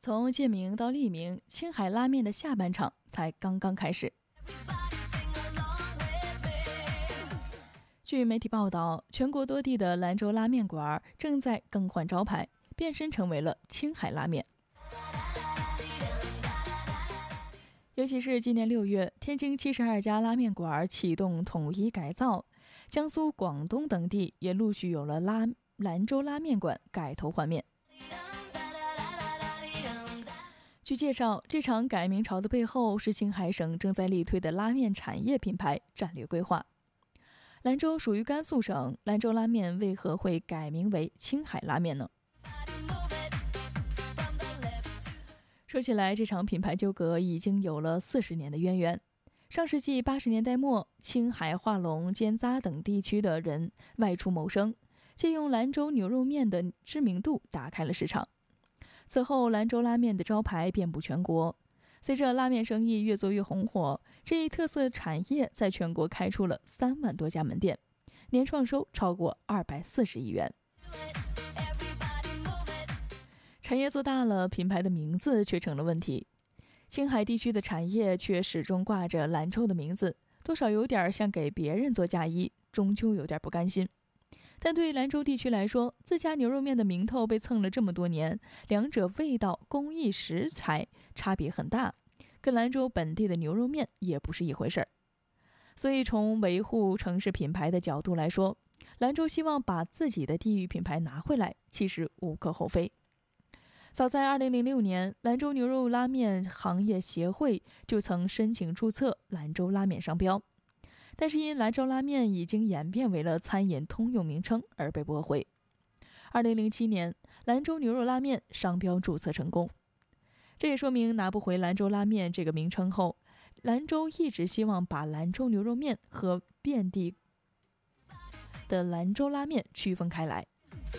从建名到立名，青海拉面的下半场才刚刚开始。据媒体报道，全国多地的兰州拉面馆正在更换招牌，变身成为了青海拉面。尤其是今年6月，天津72家拉面馆启动统一改造，江苏、广东等地也陆续有了兰州拉面馆改头换面。据介绍，这场改名潮的背后是青海省正在力推的拉面产业品牌战略规划。兰州属于甘肃省，兰州拉面为何会改名为青海拉面呢？说起来，这场品牌纠葛已经有了40年的渊源。上世纪80年代末，青海、化隆、尖扎等地区的人外出谋生，借用兰州牛肉面的知名度打开了市场。此后，兰州拉面的招牌遍布全国。随着拉面生意越做越红火，这一特色产业在全国开出了3万多家门店，年创收超过240亿元。产业做大了，品牌的名字却成了问题。青海地区的产业却始终挂着兰州的名字，多少有点像给别人做嫁衣，终究有点不甘心。但对兰州地区来说，自家牛肉面的名头被蹭了这么多年，两者味道、工艺、食材差别很大，跟兰州本地的牛肉面也不是一回事儿。所以从维护城市品牌的角度来说，兰州希望把自己的地域品牌拿回来，其实无可厚非。早在2006年，兰州牛肉拉面行业协会就曾申请注册兰州拉面商标，但是因兰州拉面已经演变为了餐饮通用名称而被驳回。2007年，兰州牛肉拉面商标注册成功。这也说明拿不回兰州拉面这个名称后，兰州一直希望把兰州牛肉面和遍地的兰州拉面区分开来。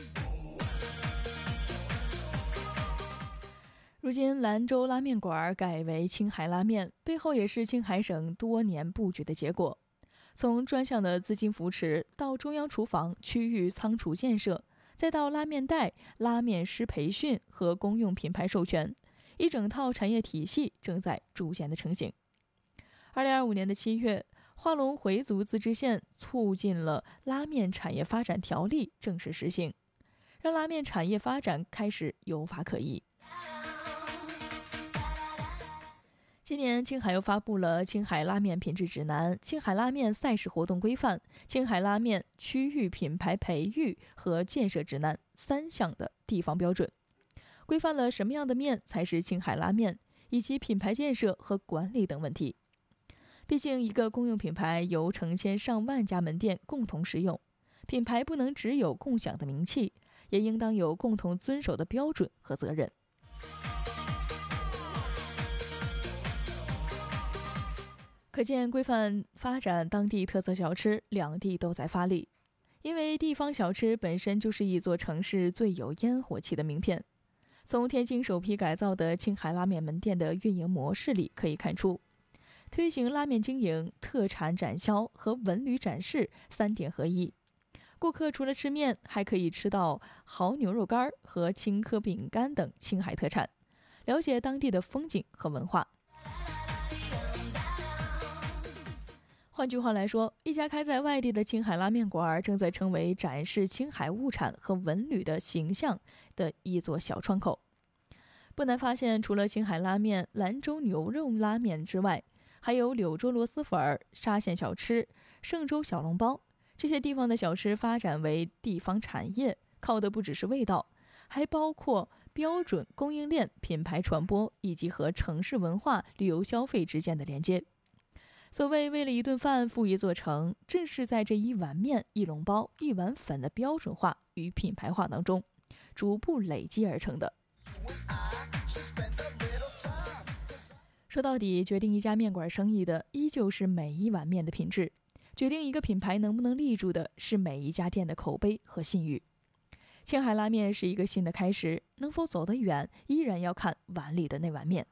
如今兰州拉面馆改为青海拉面，背后也是青海省多年布局的结果。从专项的资金扶持到中央厨房、区域仓储建设，再到拉面带、拉面师培训和公用品牌授权，一整套产业体系正在逐渐的成型。2025年的7月，化隆回族自治县促进了拉面产业发展条例正式实行，让拉面产业发展开始有法可依。今年，青海又发布了《青海拉面品质指南》、《青海拉面赛事活动规范》、《青海拉面区域品牌培育和建设指南》3项的地方标准，规范了什么样的面才是青海拉面，以及品牌建设和管理等问题。毕竟，一个公用品牌由成千上万家门店共同使用，品牌不能只有共享的名气，也应当有共同遵守的标准和责任。可见规范发展当地特色小吃，两地都在发力。因为地方小吃本身就是一座城市最有烟火气的名片。从天津首批改造的青海拉面门店的运营模式里可以看出，推行拉面经营、特产展销和文旅展示3点合一。顾客除了吃面，还可以吃到蚝牛肉干和青稞饼干等青海特产，了解当地的风景和文化。换句话来说，一家开在外地的青海拉面馆正在成为展示青海物产和文旅的形象的一座小窗口。不难发现，除了青海拉面、兰州牛肉拉面之外，还有柳州螺蛳粉、沙县小吃、嵊州小笼包，这些地方的小吃发展为地方产业，靠的不只是味道，还包括标准供应链、品牌传播以及和城市文化、旅游消费之间的连接。所谓为了一顿饭富一座城，正是在这一碗面、一笼包、一碗粉的标准化与品牌化当中逐步累积而成的。说到底，决定一家面馆生意的依旧是每一碗面的品质，决定一个品牌能不能立住的是每一家店的口碑和信誉。青海拉面是一个新的开始，能否走得远，依然要看碗里的那碗面。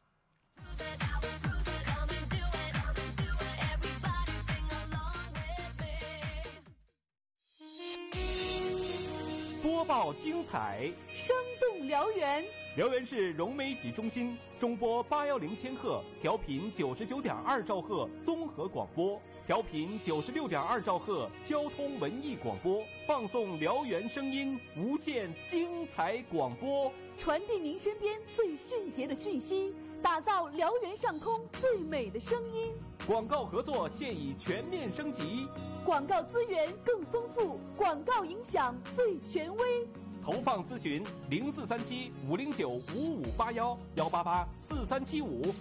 播报精彩， 生动燎原， 辽源市融媒体中心中波810千赫，调频99.2兆赫综合广播，调频96.2兆赫交通文艺广播，放送辽源声音，无限精彩广播， 传递您身边最迅捷的讯息，打造辽源上空最美的声音。 广告合作现已全面升级， 广告资源更丰富，广告影响最权威。 投放咨询0437-509-5581，188-4375